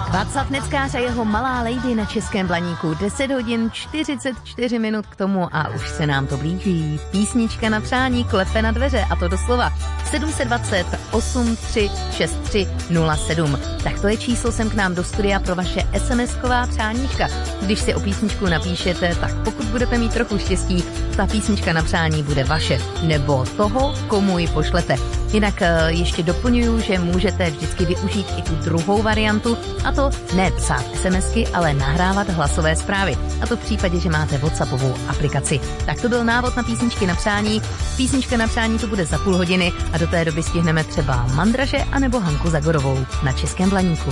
Václav Neckář a jeho Malá lady na Českém Blaníku. 10 hodin 44 minut k tomu a už se nám to blíží. Písnička na přání klepe na dveře, a to doslova 720 83 63 07. Tak to je číslo sem k nám do studia pro vaše SMS-ková přáníčka. Když si o písničku napíšete, tak pokud budete mít trochu štěstí, ta písnička na přání bude vaše, nebo toho, komu ji pošlete. Jinak ještě doplňuju, že můžete vždycky využít i tu druhou variantu, a to ne psát SMSky, ale nahrávat hlasové zprávy. A to v případě, že máte WhatsAppovou aplikaci. Tak to byl návod na písničky na přání. Písnička na přání to bude za půl hodiny a do té doby stihneme třeba Mandraže anebo Hanku Zagorovou na Českém Blaníku.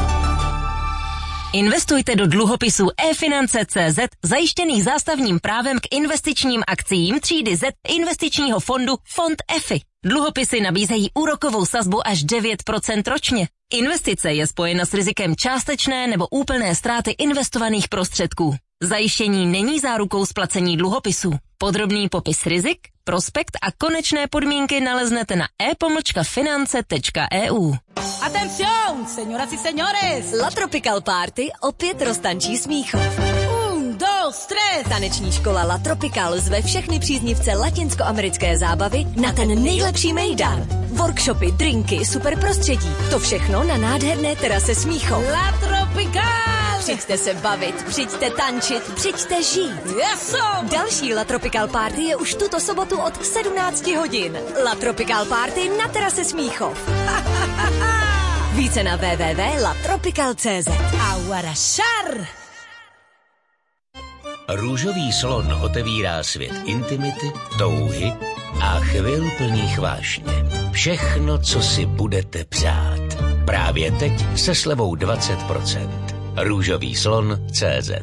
Investujte do dluhopisů eFinance.cz zajištěných zástavním právem k investičním akciím třídy Z investičního fondu Fond EFI. Dluhopisy nabízejí úrokovou sazbu až 9% ročně. Investice je spojena s rizikem částečné nebo úplné ztráty investovaných prostředků. Zajištění není zárukou splacení dluhopisů. Podrobný popis rizik, prospekt a konečné podmínky naleznete na e-finance.eu. Atención, señoras y señores! La Tropical Party opět roztančí Smíchov. 1, 2, 3. Taneční škola La Tropical zve všechny příznivce latinskoamerické zábavy na ten nejlepší mejdan. Workshopy, drinky, super prostředí. To všechno na nádherné terase Smíchov. La Tropical! Přijďte se bavit, přijďte tančit, přijďte žít. Yeso! Další La Tropical Party je už tuto sobotu od 17 hodin. La Tropical Party na terase Smíchov. Více na www.latropical.cz. Aguarašar! Růžový slon otevírá svět intimity, touhy a chvil plných vášně. Všechno, co si budete přát. Právě teď se slevou 20%. Růžový slon.cz.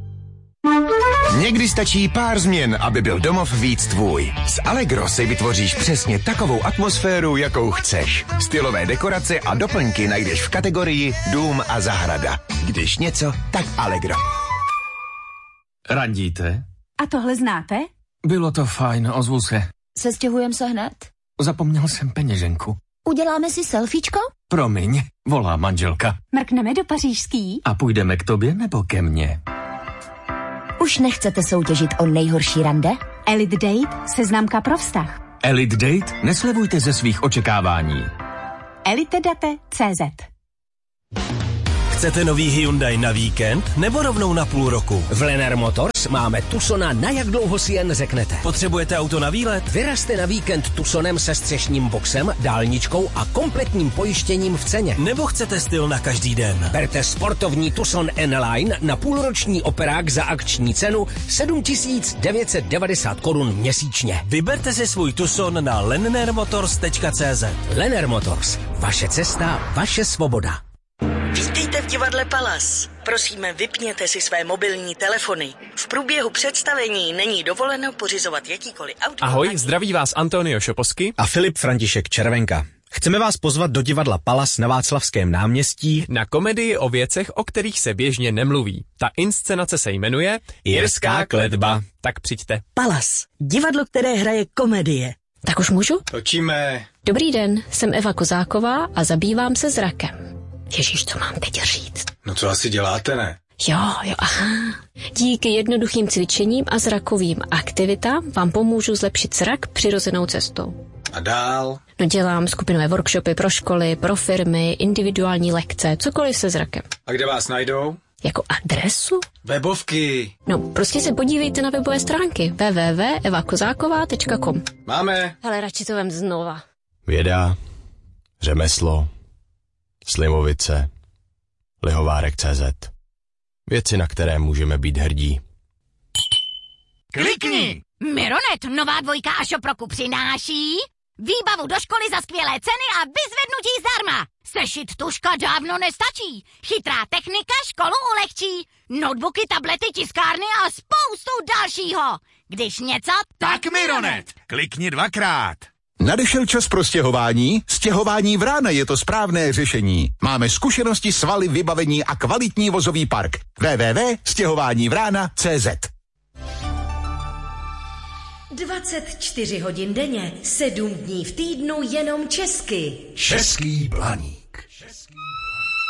Někdy stačí pár změn, aby byl domov víc tvůj. S Allegro si vytvoříš přesně takovou atmosféru, jakou chceš. Stylové dekorace a doplňky najdeš v kategorii Dům a zahrada. Když něco, tak Allegro. Randíte? A tohle znáte? Bylo to fajn, ozvu se. Sestěhujeme se hned? Zapomněl jsem peněženku. Uděláme si selfiečko? Promiň, volá manželka. Mrkneme do pařížský? A půjdeme k tobě nebo ke mně? Už nechcete soutěžit o nejhorší rande? Elite Date, seznamka pro vztah. Elite Date? Neslevujte ze svých očekávání. elitedate.cz. Chcete nový Hyundai na víkend nebo rovnou na půl roku? V Lennar Motors máme Tucsona, na jak dlouho si jen řeknete. Potřebujete auto na výlet? Vyrazte na víkend Tucsonem se střešním boxem, dálničkou a kompletním pojištěním v ceně. Nebo chcete styl na každý den? Berte sportovní Tucson N-Line na půlroční operák za akční cenu 7 990 korun měsíčně. Vyberte si svůj Tucson na lennarmotors.cz. Lennar Motors. Vaše cesta, vaše svoboda. Vítejte v divadle Palas. Prosíme, vypněte si své mobilní telefony. V průběhu představení není dovoleno pořizovat jakýkoliv audio. Ahoj, zdraví vás Antonio Šoposky a Filip František Červenka. Chceme vás pozvat do divadla Palas na Václavském náměstí na komedii o věcech, o kterých se běžně nemluví. Ta inscenace se jmenuje Jirská kletba. Tak přijďte. Palas, divadlo, které hraje komedie. Tak už můžu? Točíme. Dobrý den, jsem Eva Kozáková a zabývám se zrakem. Ježíš, co mám teď říct? No co asi děláte, ne? Jo, aha. Díky jednoduchým cvičením a zrakovým aktivitám vám pomůžu zlepšit zrak přirozenou cestou. A dál? No dělám skupinové workshopy pro školy, pro firmy, individuální lekce, cokoliv se zrakem. A kde vás najdou? Jako adresu? Webovky. No, prostě se podívejte na webové stránky www.evakozáková.com. Máme. Ale radši to vem znova. Věda, řemeslo, Slimovice, Lihovárek.cz. Věci, na které můžeme být hrdí. Klikni! Mironet, nová dvojka a Šoproku přináší výbavu do školy za skvělé ceny a vyzvednutí zdarma. Sešit tuška dávno nestačí. Chytrá technika školu ulehčí. Notebooky, tablety, tiskárny a spoustu dalšího. Když něco, tak Mironet. Klikni 2krát. Nadešel čas pro stěhování? Stěhování Vrána je to správné řešení. Máme zkušenosti, svaly, vybavení a kvalitní vozový park. www.stěhovánivrána.cz. 24 hodin denně, 7 dní v týdnu jenom česky. Český Blaník.